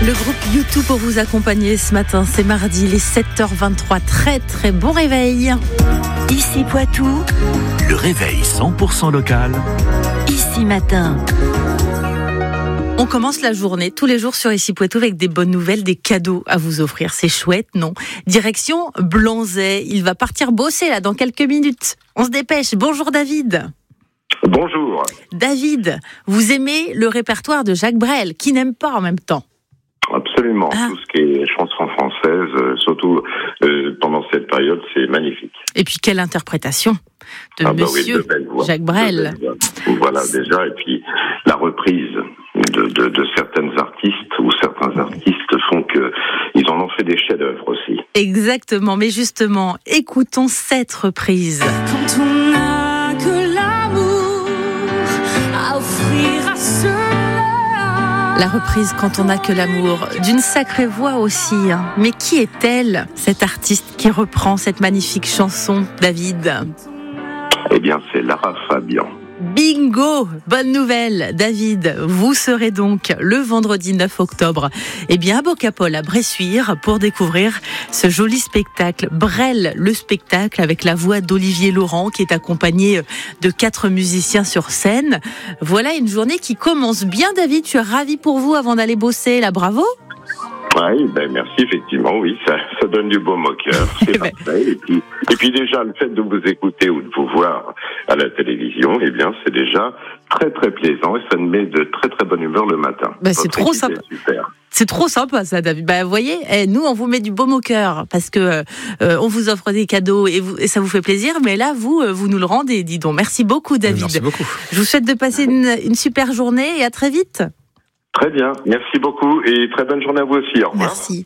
Le groupe U2 pour vous accompagner ce matin, c'est mardi, il est 7h23, très très bon réveil. Ici Poitou, le réveil 100% local. Ici Matin. On commence la journée tous les jours sur Ici Poitou avec des bonnes nouvelles, des cadeaux à vous offrir. C'est chouette, non? Direction Blanzey, il va partir bosser là dans quelques minutes. On se dépêche. Bonjour David. Bonjour. David, vous aimez le répertoire de Jacques Brel, qui n'aime pas en même temps? Absolument, tout ce qui est chanson française, surtout pendant cette période, c'est magnifique. Et puis quelle interprétation de monsieur Jacques Brel. Voilà déjà, et puis la reprise de certaines artistes ou certains artistes font que ils en ont fait des chefs-d'œuvre aussi. Exactement, mais justement, écoutons cette reprise. Quand on n'a que l'amour à offrir à ceux. La reprise Quand on n'a que l'amour, d'une sacrée voix aussi. Mais qui est-elle, cette artiste qui reprend cette magnifique chanson, David? Eh bien, c'est Lara Fabian. Bingo! Bonne nouvelle, David. Vous serez donc le vendredi 9 octobre à Bocapol, à Bressuire, pour découvrir ce joli spectacle. Brel, le spectacle, avec la voix d'Olivier Laurent, qui est accompagné de 4 musiciens sur scène. Voilà une journée qui commence bien, David. Je suis ravi pour vous avant d'aller bosser, là. Bravo! Oui, merci, effectivement, oui, ça donne du baume au cœur, c'est parfait. Et puis déjà, le fait de vous écouter ou de vous voir à la télévision, eh bien, c'est déjà très très plaisant et ça me met de très très bonne humeur le matin. C'est trop sympa. C'est trop sympa ça, David. Vous voyez, nous on vous met du baume au cœur parce que on vous offre des cadeaux et ça vous fait plaisir. Mais là, vous nous le rendez, dis donc. Merci beaucoup, David. Merci beaucoup. Je vous souhaite de passer une super journée et à très vite. Très bien, merci beaucoup et très bonne journée à vous aussi. Au revoir. Merci.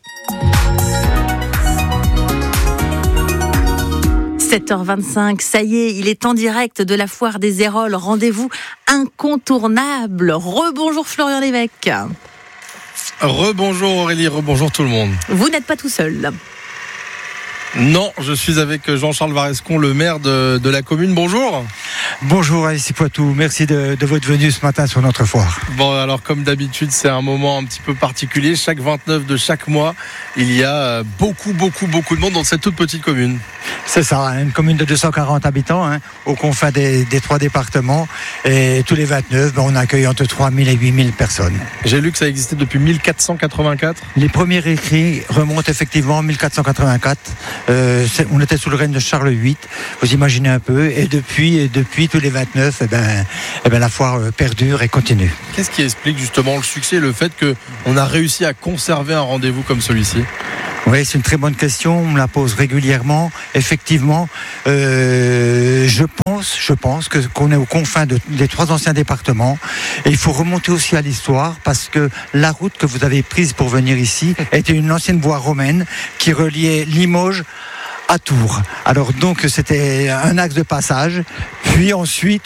7h25, ça y est, il est en direct de la foire des Héroles. Rendez-vous incontournable. Rebonjour Florian Lévesque. Rebonjour Aurélie, rebonjour tout le monde. Vous n'êtes pas tout seul. Non, je suis avec Jean-Charles Varescon, le maire de la commune. Bonjour. Bonjour à Ici Poitou, merci de votre venue ce matin sur notre foire. Bon, alors comme d'habitude, c'est un moment un petit peu particulier. Chaque 29 de chaque mois, il y a beaucoup de monde dans cette toute petite commune. C'est ça, une commune de 240 habitants, aux confins des 3 départements. Et tous les 29, on accueille entre 3000 et 8000 personnes. J'ai lu que ça existait depuis 1484. Les premiers écrits remontent effectivement en 1484. On était sous le règne de Charles VIII, vous imaginez un peu. Et depuis tous les 29, la foire perdure et continue. Qu'est-ce qui explique justement le succès, le fait qu'on a réussi à conserver un rendez-vous comme celui-ci ? Oui, c'est une très bonne question. On me la pose régulièrement. Effectivement, je pense qu'on est aux confins des 3 anciens départements. Et il faut remonter aussi à l'histoire parce que la route que vous avez prise pour venir ici était une ancienne voie romaine qui reliait Limoges à Tours. Alors donc c'était un axe de passage. Puis ensuite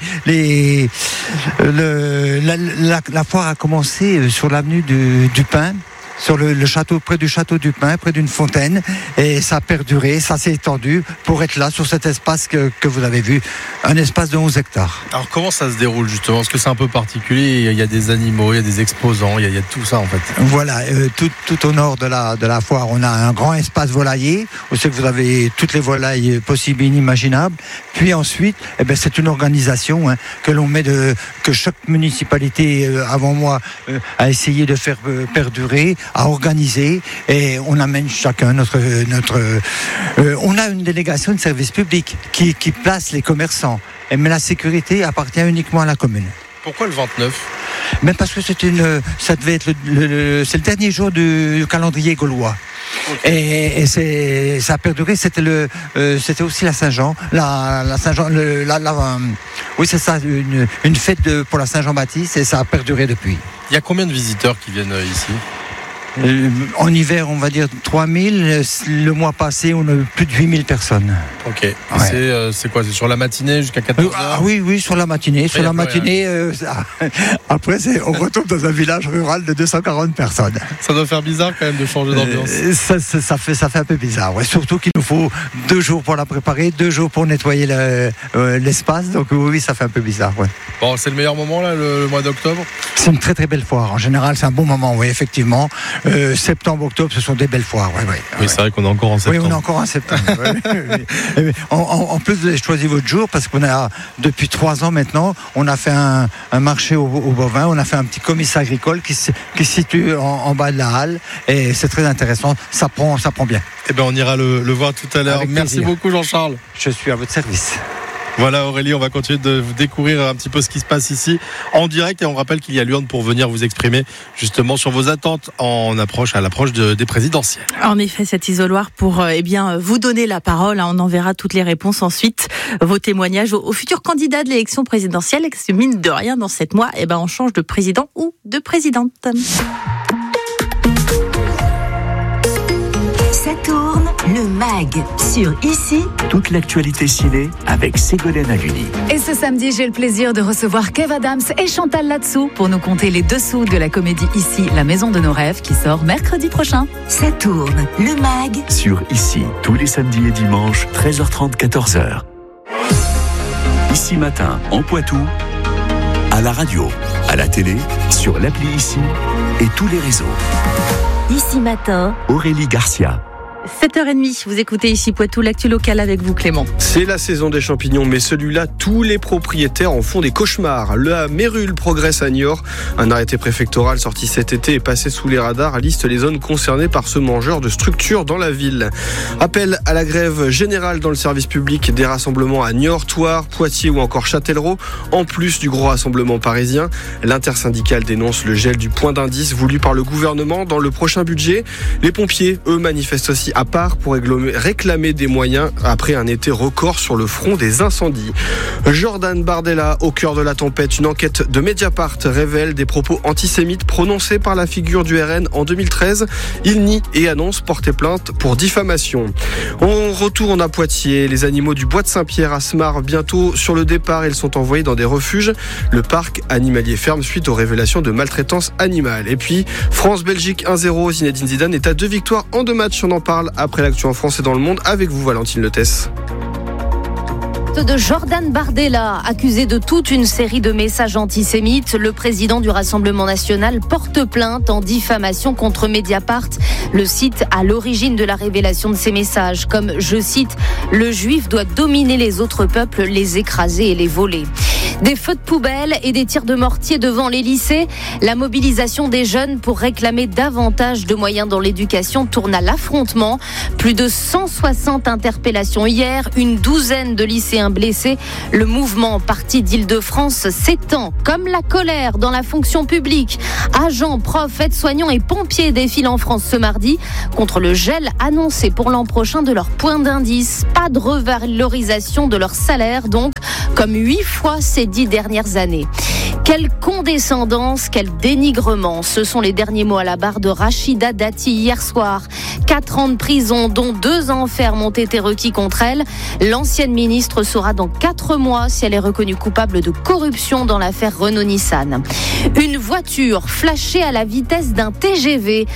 la foire a commencé sur l'avenue du Pin. Sur le château, près du château du Pin, près d'une fontaine, et ça a perduré, ça s'est étendu pour être là, sur cet espace que vous avez vu, un espace de 11 hectares. Alors comment ça se déroule justement? Parce que c'est un peu particulier, il y a des animaux, il y a des exposants, il y a tout ça en fait. Voilà, tout au nord de la foire, on a un grand espace volailler, où c'est que vous avez toutes les volailles possibles et inimaginables. Puis ensuite, c'est une organisation que l'on met que chaque municipalité avant moi a essayé de faire perdurer, à organiser, et on amène chacun on a une délégation de service public qui place les commerçants, mais la sécurité appartient uniquement à la commune. Pourquoi le 29? Même parce que ça devait être c'est le dernier jour du calendrier gaulois. Okay. Et ça a perduré. C'était aussi la Saint-Jean, la Saint-Jean, oui c'est ça, une fête pour la Saint-Jean-Baptiste, et ça a perduré depuis. Il y a combien de visiteurs qui viennent ici? En hiver, on va dire 3000. Le mois passé, on a eu plus de 8000 personnes. Ok. Ouais. C'est quoi? C'est sur la matinée jusqu'à 14h? Oui, sur la matinée. Sur la matinée, après, on retombe dans un village rural de 240 personnes. Ça doit faire bizarre quand même de changer d'ambiance. Ça fait un peu bizarre. Ouais. Surtout qu'il nous faut 2 jours pour la préparer, 2 jours pour nettoyer l'espace. Donc oui, ça fait un peu bizarre. Ouais. Bon, c'est le meilleur moment là, le mois d'octobre? C'est une très très belle foire. En général, c'est un bon moment, oui, effectivement. Septembre, octobre, ce sont des belles foires. Oui, c'est vrai qu'on est encore en septembre. Oui, on est encore en septembre. En plus, vous avez choisi votre jour parce qu'on a, depuis 3 ans maintenant, on a fait un marché au bovin, on a fait un petit comice agricole qui se situe en bas de la halle et c'est très intéressant. Ça prend bien. Eh bien, on ira le voir tout à l'heure. Avec Merci plaisir. beaucoup, Jean-Charles. Je suis à votre service. Voilà Aurélie, on va continuer de découvrir un petit peu ce qui se passe ici en direct et on rappelle qu'il y a l'urne pour venir vous exprimer justement sur vos attentes à l'approche des présidentielles. En effet, cet isoloir pour vous donner la parole, on enverra toutes les réponses ensuite, vos témoignages aux futurs candidats de l'élection présidentielle. Et mine de rien, dans 7 mois, on change de président ou de présidente. Ça tourne, le MAG sur Ici. Toute l'actualité ciné avec Ségolène Haluni. Et ce samedi, j'ai le plaisir de recevoir Kev Adams et Chantal Latsou pour nous conter les dessous de la comédie Ici, la maison de nos rêves, qui sort mercredi prochain. Ça tourne, le MAG. Sur Ici, tous les samedis et dimanches, 13h30, 14h. Ici Matin, en Poitou, à la radio, à la télé, sur l'appli Ici et tous les réseaux. Ici Matin. Aurélie Garcia. 7h30, vous écoutez Ici Poitou, l'actu locale avec vous Clément. C'est la saison des champignons, mais celui-là, tous les propriétaires en font des cauchemars. La mérule progresse à Niort. Un arrêté préfectoral sorti cet été est passé sous les radars, liste les zones concernées par ce mangeur de structures dans la ville. Appel à la grève générale dans le service public, des rassemblements à Niort, Thouars, Poitiers ou encore Châtellerault, en plus du gros rassemblement parisien. L'intersyndicale dénonce le gel du point d'indice voulu par le gouvernement dans le prochain budget. Les pompiers, eux, manifestent aussi à part pour réclamer des moyens après un été record sur le front des incendies. Jordan Bardella, au cœur de la tempête, une enquête de Mediapart révèle des propos antisémites prononcés par la figure du RN en 2013. Il nie et annonce porter plainte pour diffamation. On retourne à Poitiers. Les animaux du bois de Saint-Pierre à Semar bientôt sur le départ. Ils sont envoyés dans des refuges. Le parc animalier ferme suite aux révélations de maltraitance animale. Et puis, France-Belgique 1-0. Zinedine Zidane est à 2 victoires en 2 matchs. On en parle après l'actu en France et dans le monde avec vous, Valentine Letès. De Jordan Bardella, accusé de toute une série de messages antisémites, le président du Rassemblement national porte plainte en diffamation contre Mediapart, le site à l'origine de la révélation de ces messages, comme, je cite, « Le juif doit dominer les autres peuples, les écraser et les voler ». Des feux de poubelle et des tirs de mortier devant les lycées. La mobilisation des jeunes pour réclamer davantage de moyens dans l'éducation tourne à l'affrontement. Plus de 160 interpellations hier, une douzaine de lycéens blessés. Le mouvement parti d'Île-de-France s'étend comme la colère dans la fonction publique. Agents, profs, aides-soignants et pompiers défilent en France ce mardi contre le gel annoncé pour l'an prochain de leur point d'indice. Pas de revalorisation de leur salaire donc, comme 8 fois ces 10 dernières années. Quelle condescendance, quel dénigrement. Ce sont les derniers mots à la barre de Rachida Dati hier soir. 4 ans de prison, dont 2 ans ferme ont été requis contre elle. L'ancienne ministre saura dans 4 mois si elle est reconnue coupable de corruption dans l'affaire Renault-Nissan. Une voiture flashée à la vitesse d'un TGV.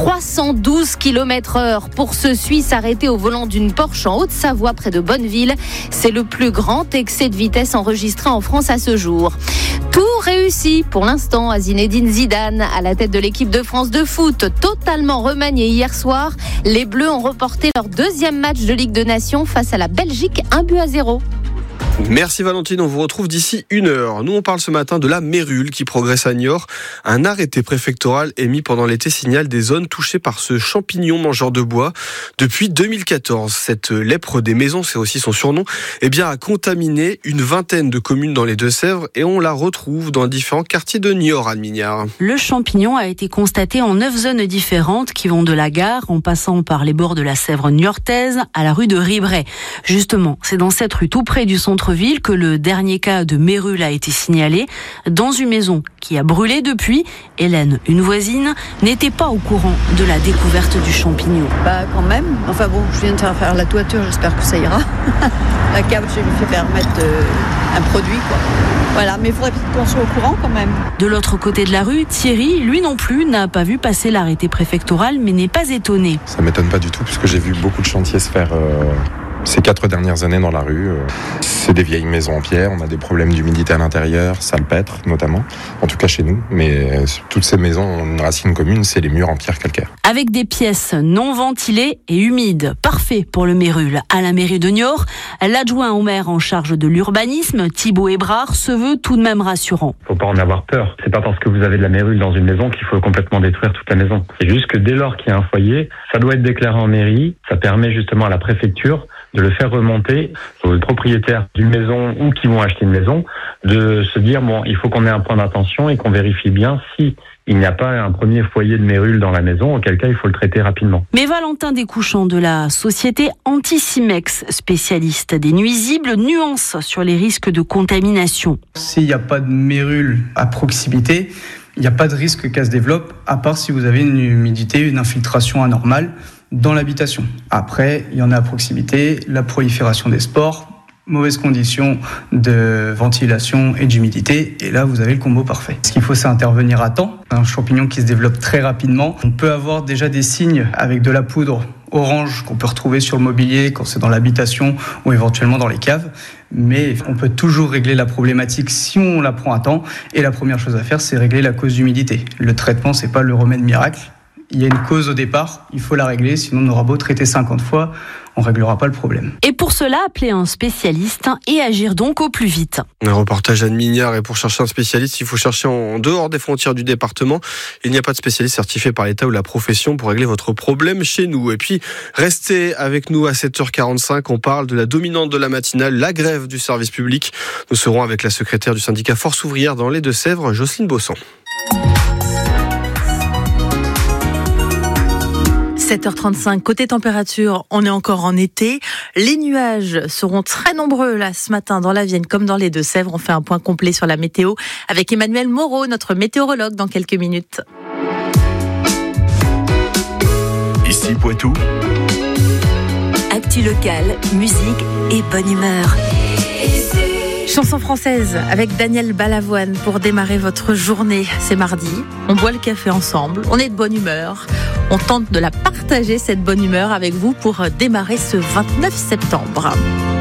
312 km/h pour ce Suisse arrêté au volant d'une Porsche en Haute-Savoie près de Bonneville. C'est le plus grand excès de vitesse enregistré en France à ce jour. Tout réussi pour l'instant à Zinedine Zidane à la tête de l'équipe de France de foot, totalement remaniée hier soir. Les Bleus ont reporté leur 2e match de Ligue des Nations face à la Belgique, 1-0. Merci Valentine, on vous retrouve d'ici 1 heure. Nous on parle ce matin de la mérule qui progresse à Niort. Un arrêté préfectoral émis pendant l'été signale des zones touchées par ce champignon mangeur de bois. Depuis 2014, cette lèpre des maisons, c'est aussi son surnom, a contaminé une vingtaine de communes dans les Deux-Sèvres et on la retrouve dans différents quartiers de Niort, Anne Mignard. Le champignon a été constaté en 9 zones différentes qui vont de la gare en passant par les bords de la Sèvre niortaise à la rue de Ribret. Justement, c'est dans cette rue tout près du centre centre-ville que le dernier cas de mérule a été signalé. Dans une maison qui a brûlé depuis, Hélène, une voisine, n'était pas au courant de la découverte du champignon. Quand même. Enfin bon, je viens de faire la toiture, j'espère que ça ira. La cave, je lui fais permettre un produit, quoi. Voilà, mais il faudrait qu'on soit au courant quand même. De l'autre côté de la rue, Thierry, lui non plus, n'a pas vu passer l'arrêté préfectoral, mais n'est pas étonné. Ça m'étonne pas du tout, puisque j'ai vu beaucoup de chantiers se faire ces 4 dernières années dans la rue. C'est des vieilles maisons en pierre, on a des problèmes d'humidité à l'intérieur, salpêtre notamment, en tout cas chez nous. Mais toutes ces maisons ont une racine commune, c'est les murs en pierre calcaire. Avec des pièces non ventilées et humides, parfait pour le mérule. À la mairie de Niort, l'adjoint au maire en charge de l'urbanisme, Thibaut Hébrard, se veut tout de même rassurant. Faut pas en avoir peur. C'est pas parce que vous avez de la mérule dans une maison qu'il faut complètement détruire toute la maison. C'est juste que dès lors qu'il y a un foyer, ça doit être déclaré en mairie. Ça permet justement à la préfecture de le faire remonter aux propriétaires d'une maison ou qui vont acheter une maison, de se dire il faut qu'on ait un point d'attention et qu'on vérifie bien si il n'y a pas un premier foyer de mérule dans la maison, auquel cas il faut le traiter rapidement. Mais Valentin Descouchants de la société Anticimex, spécialiste des nuisibles, nuance sur les risques de contamination. S'il n'y a pas de mérule à proximité, il n'y a pas de risque qu'elle se développe, à part si vous avez une humidité, une infiltration anormale dans l'habitation. Après, il y en a à proximité, la prolifération des spores, mauvaises conditions de ventilation et d'humidité, et là vous avez le combo parfait. Ce qu'il faut, c'est intervenir à temps. Un champignon qui se développe très rapidement. On peut avoir déjà des signes avec de la poudre orange qu'on peut retrouver sur le mobilier quand c'est dans l'habitation ou éventuellement dans les caves. Mais on peut toujours régler la problématique si on la prend à temps. Et la première chose à faire, c'est régler la cause d'humidité. Le traitement, c'est pas le remède miracle. Il y a une cause au départ, il faut la régler, sinon on aura beau traiter 50 fois, on ne réglera pas le problème. Et pour cela, appelez un spécialiste et agir donc au plus vite. Un reportage Anne Mignard, et pour chercher un spécialiste, il faut chercher en dehors des frontières du département. Il n'y a pas de spécialiste certifié par l'État ou la profession pour régler votre problème chez nous. Et puis, restez avec nous à 7h45, on parle de la dominante de la matinale, la grève du service public. Nous serons avec la secrétaire du syndicat Force Ouvrière dans les Deux-Sèvres, Jocelyne Bosson. 7h35, côté température, on est encore en été. Les nuages seront très nombreux là ce matin dans la Vienne comme dans les Deux-Sèvres. On fait un point complet sur la météo avec Emmanuel Moreau, notre météorologue, dans quelques minutes. Ici Poitou. Actu locale, musique et bonne humeur. Chanson française avec Daniel Balavoine pour démarrer votre journée. C'est mardi, on boit le café ensemble, on est de bonne humeur. On tente de la partager, cette bonne humeur, avec vous pour démarrer ce 29 septembre.